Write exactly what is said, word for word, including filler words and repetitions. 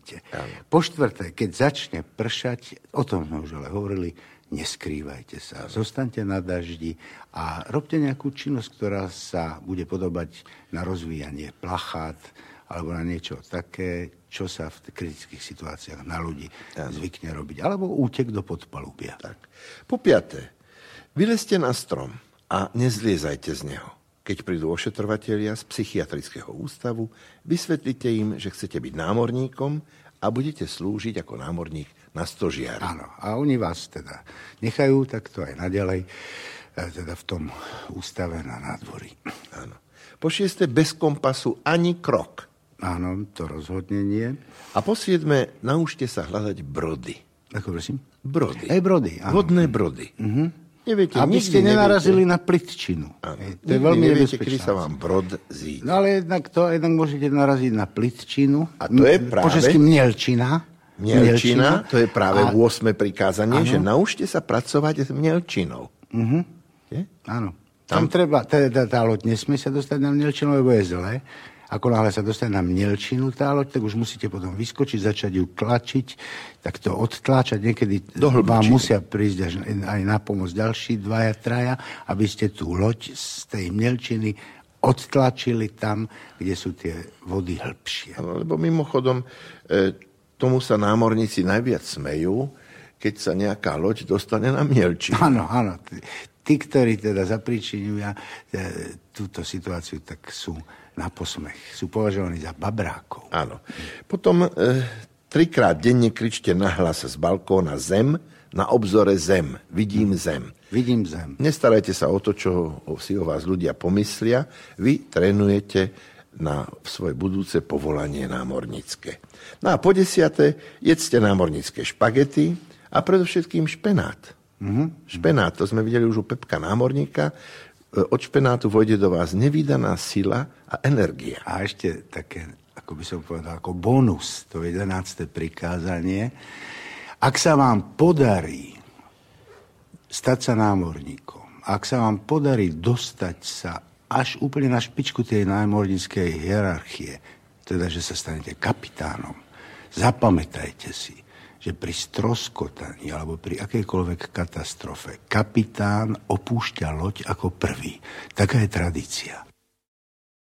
nevidíte. Áno. Po štvrté, keď začne pršať, o tom sme už ale hovorili, neskrývajte sa, zostaňte na daždi a robte nejakú činnosť, ktorá sa bude podobať na rozvíjanie plachát alebo na niečo také, čo sa v kritických situáciách na ľudí ano. zvykne robiť. Alebo útek do podpalubia. Tak. Po piaté, vylezte na strom a nezliezajte z neho. Keď prídu ošetrovatelia z psychiatrického ústavu, vysvetlite im, že chcete byť námorníkom a budete slúžiť ako námorník na stožiari. Áno, a oni vás teda nechajú, tak to aj naďalej, teda v tom ústave na nádvorí. Áno. Po šieste, bez kompasu ani krok. Áno, to rozhodne nie. A po siedme, naučte sa hľadať brody. Ako prosím? Brody. Aj brody, áno. Vodné brody. Mhm. Neviete, aby ste nenarazili neviete. na plitčinu. Áno. To je veľmi neviete, nebezpečné. kedy sa vám brod zíde. No ale jednak to, jednak môžete naraziť na plitčinu. A to je práve... Po česky mnielčina. Mnielčina, to je práve a... ôsme prikázanie, áno. že naučte sa pracovať s mnielčinou. Mhm. Je? Áno. Tam, Tam treba, teda tá loď nesmie sa dostať na mnielčinu, lebo je zlé. Ako náhle sa dostane na mnielčinu tá loď, tak už musíte potom vyskočiť, začať ju tlačiť, tak to odtláčať. Niekedy vám musia prísť až aj na pomoc ďalší dvaja, traja, aby ste tú loď z tej mnielčiny odtlačili tam, kde sú tie vody hĺbšie. Lebo mimochodom, e, tomu sa námorníci najviac smejú, keď sa nejaká loď dostane na mnielčinu. Áno, áno. Tí, ktorí teda zapričiňujú túto situáciu, tak sú na posmech. Sú považovaní za babrákov. Áno. Potom e, trikrát denne kričte nahlas z balkóna zem, na obzore zem. Vidím zem. Vidím zem. Nestarajte sa o to, čo si o vás ľudia pomyslia. Vy trénujete na svoje budúce povolanie námornícke. No a po desiate, jedzte námornícke špagety a predovšetkým špenát. Mm-hmm. Špenát, to sme videli už u Pepka námorníka. Od špenátu vojde do vás nevídaná sila a energia. A ešte také, ako by som povedal, ako bonus, to jedenácte prikázanie. Ak sa vám podarí stať sa námorníkom, ak sa vám podarí dostať sa až úplne na špičku tej námorníckej hierarchie, teda, že sa stanete kapitánom, zapamätajte si, že pri stroskotaní alebo pri akejkoľvek katastrofe kapitán opúšťa loď ako prvý. Taká je tradícia.